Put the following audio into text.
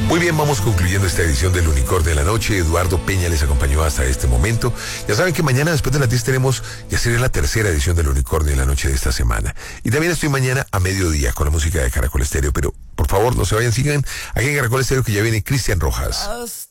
Muy bien, vamos concluyendo esta edición del Unicornio de la Noche. Eduardo Peña les acompañó hasta este momento. Ya saben que mañana después de las 10 tenemos, ya sería la tercera edición del Unicornio de la Noche de esta semana. Y también estoy mañana a mediodía con la música de Caracol Estéreo, pero por favor no se vayan, sigan aquí en Caracol Estéreo que ya viene Cristian Rojas.